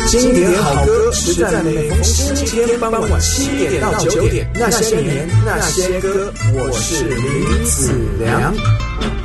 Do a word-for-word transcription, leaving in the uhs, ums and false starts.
经典好歌是在每逢星期天傍晚七点到九点，那些年那些歌，我是林子良。